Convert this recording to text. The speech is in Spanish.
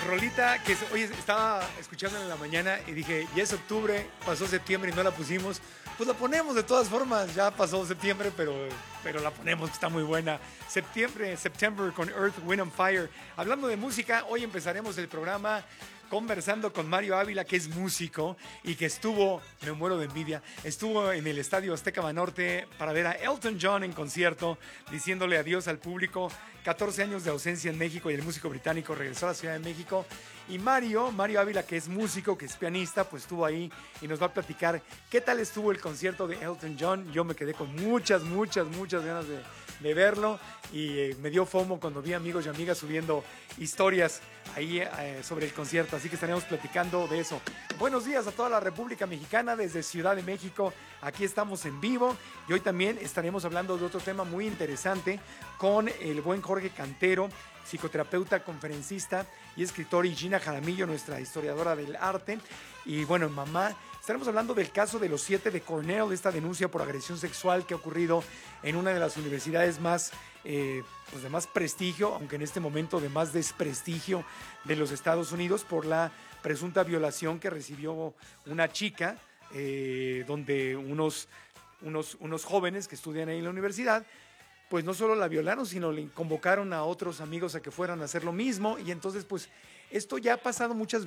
rolita que, oye, estaba escuchando en la mañana y dije, ya es octubre, pasó septiembre y no la pusimos. Pues la ponemos de todas formas, ya pasó septiembre, pero la ponemos, que está muy buena. September con Earth, Wind and Fire. Hablando de música, hoy empezaremos el programa conversando con Mario Ávila, que es músico y que me muero de envidia, estuvo en el Estadio Azteca Banorte para ver a Elton John en concierto, diciéndole adiós al público. 14 años de ausencia en México y el músico británico regresó a la Ciudad de México. Y Mario Ávila, que es músico, que es pianista, pues estuvo ahí y nos va a platicar qué tal estuvo el concierto de Elton John. Yo me quedé con muchas ganas de verlo y me dio FOMO cuando vi amigos y amigas subiendo historias ahí sobre el concierto, así que estaremos platicando de eso. Buenos días a toda la República Mexicana desde Ciudad de México, aquí estamos en vivo y hoy también estaremos hablando de otro tema muy interesante con el buen Jorge Cantero, psicoterapeuta, conferencista y escritor, y Gina Jaramillo, nuestra historiadora del arte, y bueno, mamá. Estaremos hablando del caso de los 7 de Cornell, esta denuncia por agresión sexual que ha ocurrido en una de las universidades más, pues de más prestigio, aunque en este momento de más desprestigio de los Estados Unidos, por la presunta violación que recibió una chica, donde unos jóvenes que estudian ahí en la universidad, pues no solo la violaron, sino le convocaron a otros amigos a que fueran a hacer lo mismo, y entonces pues esto ya ha pasado muchas veces